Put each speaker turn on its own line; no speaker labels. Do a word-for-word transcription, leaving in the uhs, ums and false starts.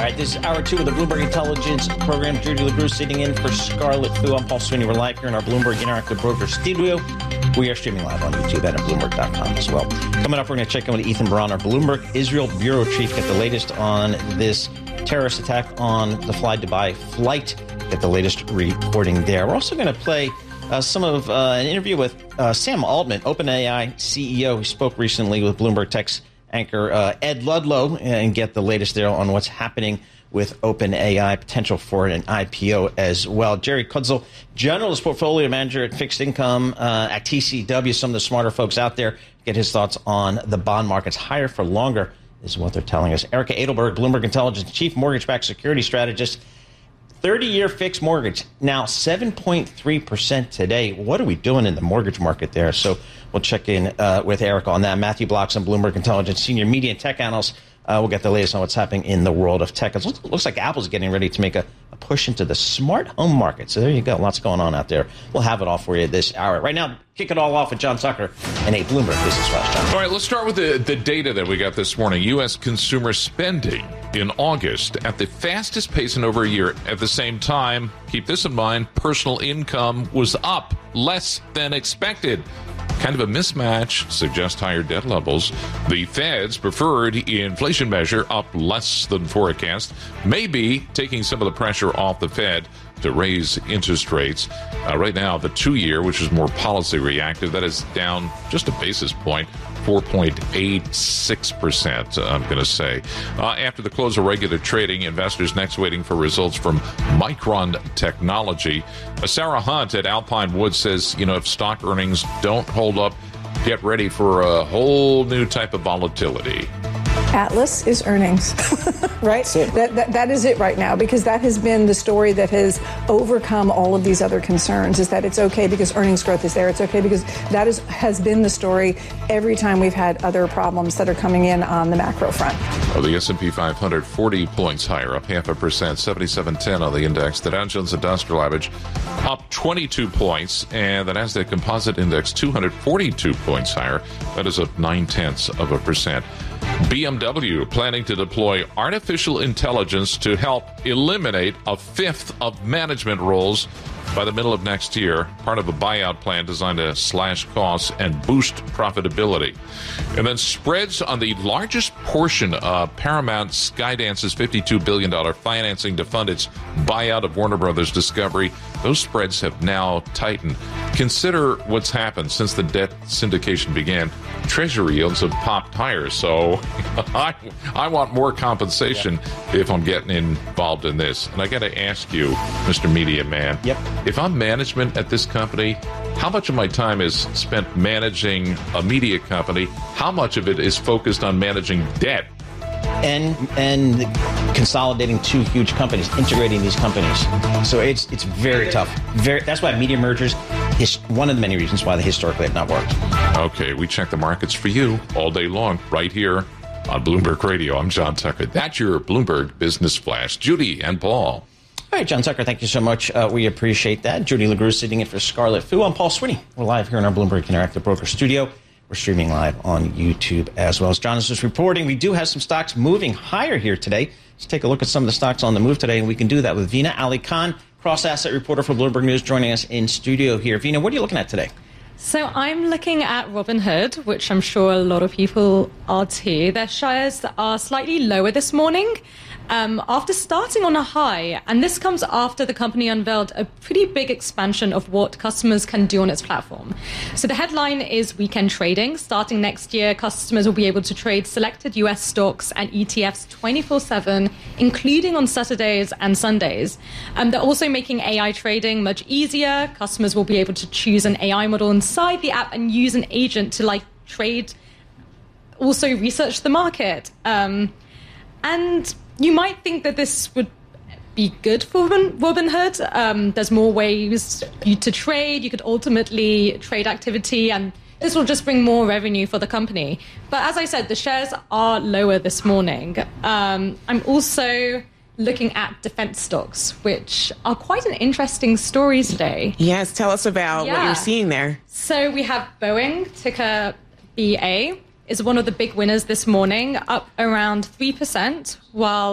right, this is hour two of the Bloomberg Intelligence program. Judy LaGrue sitting in for Scarlett Fu. I'm Paul Sweeney. We're live here in our Bloomberg Interactive Broker studio. We are streaming live on YouTube and at Bloomberg dot com as well. Coming up, we're going to check in with Ethan Baron, our Bloomberg Israel Bureau Chief, get the latest on this terrorist attack on the Fly Dubai flight, get the latest reporting there. We're also going to play uh, some of uh, an interview with uh, Sam Altman, OpenAI C E O, who spoke recently with Bloomberg Tech's anchor uh, Ed Ludlow, and get the latest there on what's happening with OpenAI, potential for an I P O as well. Jerry Kudzel, generalist portfolio manager at Fixed Income uh, at T C W, some of the smarter folks out there, get his thoughts on the bond markets. Higher for longer is what they're telling us. Erica Edelberg, Bloomberg Intelligence chief mortgage-backed security strategist. thirty-year fixed mortgage, now seven point three percent today. What are we doing in the mortgage market there? So we'll check in uh, with Erica on that. Matthew Blockson, Bloomberg Intelligence senior media and tech analyst. Uh, we'll get the latest on what's happening in the world of tech. It looks, looks like Apple's getting ready to make a, a push into the smart home market. So there you go. Lots going on out there. We'll have it all for you this hour. Right now, kick it all off with John Tucker and a Bloomberg Business Flash. John.
All right, let's start with the, the data that we got this morning. U S consumer spending in August at the fastest pace in over a year. At the same time, keep this in mind, personal income was up less than expected. Kind of a mismatch, suggests higher debt levels. The Fed's preferred inflation measure up less than forecast, maybe taking some of the pressure off the Fed to raise interest rates. Uh, right now, the two-year, which is more policy reactive, that is down just a basis point, four point eight six percent, I'm going to say. Uh, after the close of regular trading, investors next waiting for results from Micron Technology. Uh, Sarah Hunt at Alpine Woods says, you know, if stock earnings don't hold up, get ready for a whole new type of volatility.
Atlas is earnings, right? That, that that is it right now, because that has been the story that has overcome all of these other concerns, is that it's okay because earnings growth is there. It's okay because that is has been the story every time we've had other problems that are coming in on the macro front.
Oh, the S and P five hundred, forty points higher, up half a percent, seventy-seven ten on the index. The Dow Jones Industrial Average up twenty-two points, and the Nasdaq Composite Index two hundred forty-two points higher. That is up nine-tenths of a percent. B M W planning to deploy artificial intelligence to help eliminate a fifth of management roles by the middle of next year, part of a buyout plan designed to slash costs and boost profitability. And then spreads on the largest portion of Paramount Skydance's fifty-two billion dollars financing to fund its buyout of Warner Brothers Discovery. Those spreads have now tightened. Consider what's happened since the debt syndication began. Treasury yields have popped higher, so I, I want more compensation yep. if I'm getting involved in this. And I got to ask you, Mister Media Man,
yep.
if I'm management at this company, how much of my time is spent managing a media company? How much of it is focused on managing debt?
And and consolidating two huge companies, integrating these companies. So it's it's very tough. Very. That's why media mergers is one of the many reasons why they historically have not worked.
Okay, we check the markets for you all day long, right here on Bloomberg Radio. I'm John Tucker. That's your Bloomberg Business Flash. Judy and Paul.
All right, John Tucker, thank you so much. Uh, we appreciate that. Judy LaGrue sitting in for Scarlett Fu. I'm Paul Sweeney. We're live here in our Bloomberg Interactive Broker studio. We're streaming live on YouTube as well. As John is just reporting, we do have some stocks moving higher here today. Let's take a look at some of the stocks on the move today, and we can do that with Veena Ali Khan, cross-asset reporter for Bloomberg News, joining us in studio here. Veena, what are you looking at today?
So I'm looking at Robinhood, which I'm sure a lot of people are too. Their shares are slightly lower this morning um, after starting on a high. And this comes after the company unveiled a pretty big expansion of what customers can do on its platform. So the headline is weekend trading. Starting next year, customers will be able to trade selected U S stocks and E T Fs twenty-four seven, including on Saturdays and Sundays. Um, they're also making A I trading much easier. Customers will be able to choose an A I model inside the app and use an agent to like trade, also research the market. Um, and you might think that this would be good for Robinhood. Um, there's more ways you to trade. You could ultimately trade activity, and this will just bring more revenue for the company. But as I said, the shares are lower this morning. Um, I'm also looking at defense stocks, which are quite an interesting story today.
Yes, tell us about yeah. what you're seeing there.
So we have Boeing, ticker B A, is one of the big winners this morning, up around three percent, while